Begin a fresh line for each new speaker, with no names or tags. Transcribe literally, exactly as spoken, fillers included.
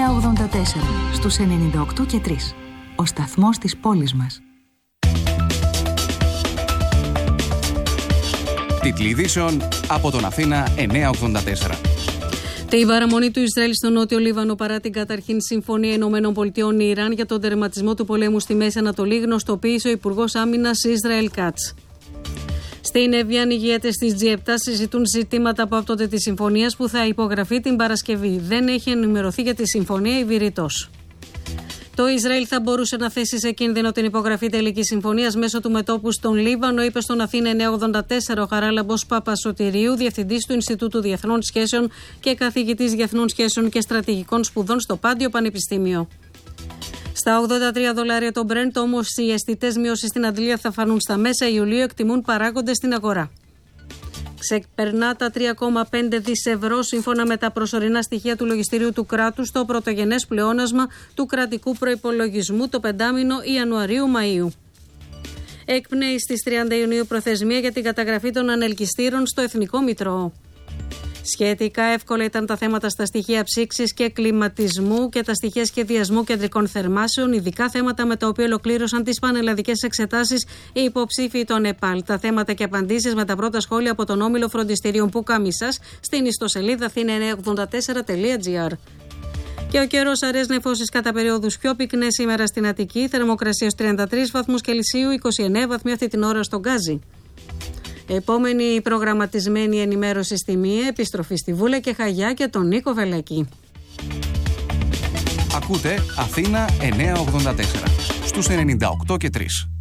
εννιακόσια ογδόντα τέσσερα στους ενενήντα οκτώ και τρία. Ο σταθμός της πόλης μας.
Τίτλοι ειδήσεων από τον Αθήνα εννιακόσια ογδόντα τέσσερα.
Την παραμονή του Ισραήλ στο Νότιο Λίβανο παρά την καταρχήν Συμφωνία Ηνωμένων Πολιτειών Ιράν για τον τερματισμό του πολέμου στη Μέση Ανατολή, γνωστοποίησε ο Υπουργός Άμυνας Ισραήλ Κάτς. Στην Εβιάν, οι ηγέτες της τζι επτά συζητούν ζητήματα που άπτονται της συμφωνίας που θα υπογραφεί την Παρασκευή. Δεν έχει ενημερωθεί για τη συμφωνία η Βηρητός. Το Ισραήλ θα μπορούσε να θέσει σε κίνδυνο την υπογραφή τελικής συμφωνίας μέσω του μετώπου στον Λίβανο, είπε στον Αθήνα εννιακόσια ογδόντα τέσσερα ο Χαράλαμπος Παπασωτηρίου, διευθυντής του Ινστιτούτου Διεθνών Σχέσεων και καθηγητής Διεθνών Σχέσεων και Στρατηγικών Σπουδών στο Πάντιο Πανεπιστήμιο. Στα ογδόντα τρία δολάρια το Brent, όμως οι αισθητές μειώσεις στην αντλία θα φανούν στα μέσα Ιουλίου, εκτιμούν παράγοντες στην αγορά. Ξεπερνά τα τρία κόμμα πέντε δισεκατομμύρια ευρώ σύμφωνα με τα προσωρινά στοιχεία του λογιστηρίου του κράτους στο πρωτογενές πλεόνασμα του κρατικού προϋπολογισμού το πεντάμηνο Ιανουαρίου-Μαΐου. Εκπνέει στις τριάντα Ιουνίου προθεσμία για την καταγραφή των ανελκυστήρων στο Εθνικό Μητρό. Σχετικά εύκολα ήταν τα θέματα στα στοιχεία ψήξης και κλιματισμού και τα στοιχεία σχεδιασμού κεντρικών θερμάσεων, ειδικά θέματα με τα οποία ολοκλήρωσαν τις πανελλαδικές εξετάσεις οι υποψήφοι των ΕΠΑΛ. Τα θέματα και απαντήσεις με τα πρώτα σχόλια από τον Όμιλο Φροντιστηρίων Πουκάμισσας στην ιστοσελίδα αθήνα εννιακόσια ογδόντα τέσσερα τελεία τζι άρ. Και ο καιρός αρές νεφώσεις κατά περιόδους πιο πυκνές σήμερα στην Αττική, θερμοκρασία τριάντα τρεις βαθμούς Κελσίου, είκοσι εννέα βαθμοί αυτή την ώρα στον Γκάζι. Επόμενη προγραμματισμένη ενημέρωση στη μία, επιστροφή στη Βούλα και Χαγιά και τον Νίκο Βελακή.
Ακούτε Αθήνα εννιακόσια ογδόντα τέσσερα στους ενενήντα οκτώ και τρία.